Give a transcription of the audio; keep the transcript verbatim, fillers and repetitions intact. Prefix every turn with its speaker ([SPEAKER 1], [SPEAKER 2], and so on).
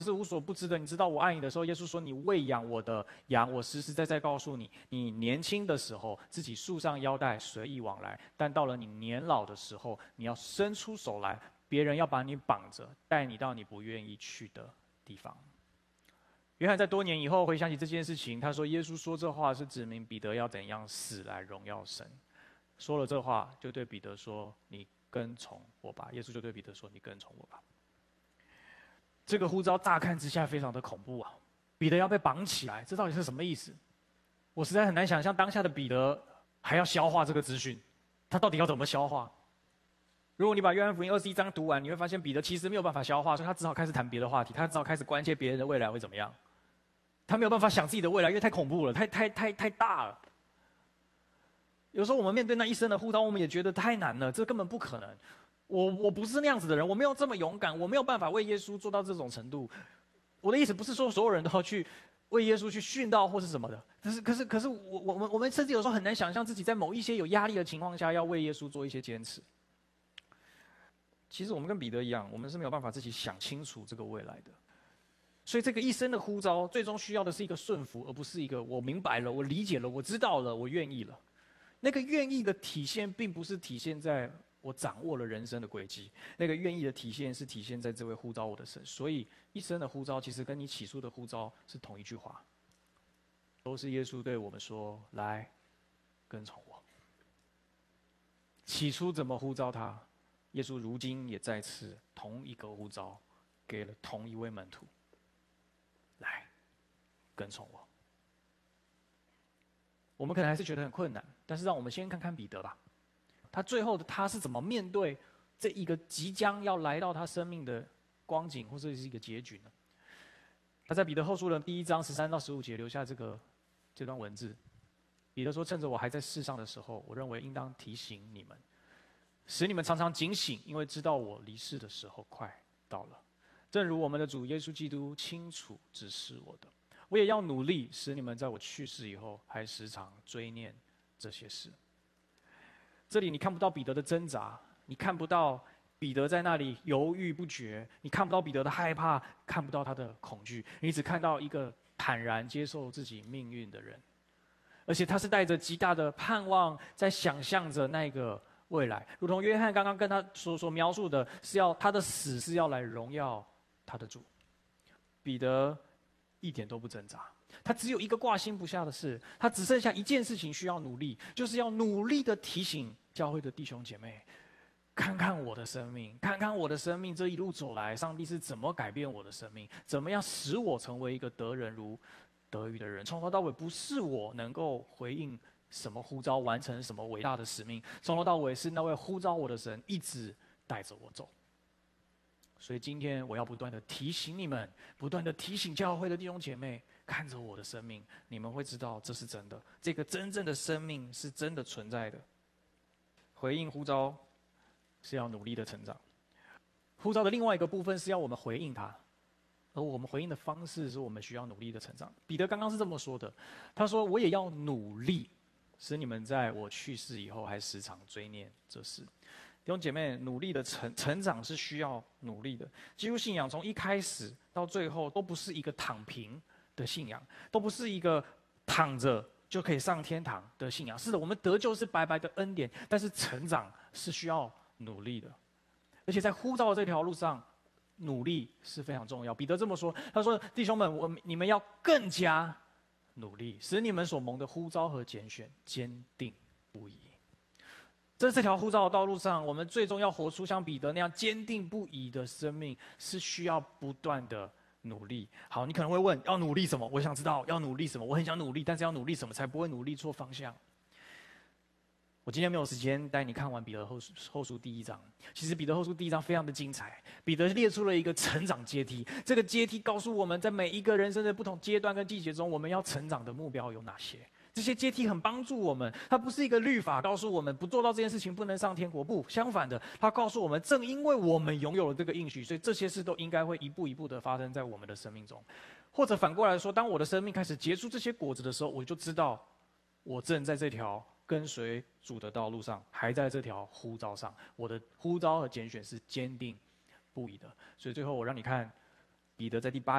[SPEAKER 1] 是无所不知的。你知道我爱你的时候，耶稣说：“你喂养我的羊。”我实实在在告诉你，你年轻的时候自己束上腰带，随意往来；但到了你年老的时候，你要伸出手来，别人要把你绑着，带你到你不愿意去的地方。约翰在多年以后回想起这件事情，他说：“耶稣说这话是指明彼得要怎样死来荣耀神。”说了这话，就对彼得说：“你跟从我吧。”耶稣就对彼得说：“你跟从我吧。”这个呼召乍看之下非常的恐怖啊！彼得要被绑起来，这到底是什么意思？我实在很难想象当下的彼得还要消化这个资讯，他到底要怎么消化？如果你把约翰福音二十一章读完，你会发现彼得其实没有办法消化，所以他只好开始谈别的话题，他只好开始关切别人的未来会怎么样。他没有办法想自己的未来，因为太恐怖了，太太太太大了。有时候我们面对那一生的呼召，我们也觉得太难了，这根本不可能。我我不是那样子的人，我没有这么勇敢，我没有办法为耶稣做到这种程度。我的意思不是说所有人都要去为耶稣去殉道或是什么的，可是可是可是我我们我们甚至有时候很难想象自己在某一些有压力的情况下，要为耶稣做一些坚持。其实我们跟彼得一样，我们是没有办法自己想清楚这个未来的。所以这个一生的呼召，最终需要的是一个顺服，而不是一个我明白了、我理解了、我知道了、我愿意了。那个愿意的体现，并不是体现在我掌握了人生的轨迹，那个愿意的体现是体现在这位呼召我的神。所以一生的呼召，其实跟你起初的呼召是同一句话，都是耶稣对我们说：“来，跟从我。”起初怎么呼召他，耶稣如今也再次同一个呼召，给了同一位门徒。来，跟从我。我们可能还是觉得很困难，但是让我们先看看彼得吧。他最后的他是怎么面对这一个即将要来到他生命的光景，或者是一个结局呢？他在彼得后书的第一章十三到十五节留下这个这段文字。彼得说：“趁着我还在世上的时候，我认为应当提醒你们，使你们常常警醒，因为知道我离世的时候快到了。正如我们的主耶稣基督清楚指示我的，我也要努力，使你们在我去世以后，还时常追念这些事。”这里你看不到彼得的挣扎，你看不到彼得在那里犹豫不决，你看不到彼得的害怕，看不到他的恐惧，你只看到一个坦然接受自己命运的人。而且他是带着极大的盼望，在想象着那个未来，如同约翰刚刚跟他所所描述的，是要他的死是要来荣耀他的主。彼得一点都不挣扎，他只有一个挂心不下的事，他只剩下一件事情需要努力，就是要努力的提醒教会的弟兄姐妹，看看我的生命，看看我的生命这一路走来，上帝是怎么改变我的生命，怎么样使我成为一个得人如得鱼的人。从头到尾不是我能够回应什么呼召，完成什么伟大的使命，从头到尾是那位呼召我的神一直带着我走。所以今天我要不断的提醒你们，不断的提醒教会的弟兄姐妹，看着我的生命，你们会知道这是真的，这个真正的生命是真的存在的。回应呼召是要努力的成长，呼召的另外一个部分是要我们回应他，而我们回应的方式是我们需要努力的成长。彼得刚刚是这么说的，他说：“我也要努力，使你们在我去世以后还时常追念这事。”弟兄姐妹，努力的成成长是需要努力的。基督信仰从一开始到最后都不是一个躺平的信仰，都不是一个躺着就可以上天堂的信仰。是的，我们得救是白白的恩典，但是成长是需要努力的。而且在呼召的这条路上，努力是非常重要。彼得这么说，他说：“弟兄们，我你们要更加努力，使你们所蒙的呼召和拣选坚定不移。”在这条呼召的道路上，我们最终要活出像彼得那样坚定不移的生命，是需要不断的努力。好，你可能会问：要努力什么？我想知道要努力什么。我很想努力，但是要努力什么才不会努力错方向？我今天没有时间带你看完彼得后书后书第一章。其实彼得后书第一章非常的精彩，彼得列出了一个成长阶梯。这个阶梯告诉我们在每一个人生的不同阶段跟季节中，我们要成长的目标有哪些。这些阶梯很帮助我们，它不是一个律法告诉我们不做到这件事情不能上天国，不，相反的，它告诉我们，正因为我们拥有了这个应许，所以这些事都应该会一步一步的发生在我们的生命中。或者反过来说，当我的生命开始结出这些果子的时候，我就知道我正在这条跟随主的道路上，还在这条呼召上，我的呼召和拣选是坚定不移的。所以最后我让你看彼得在第八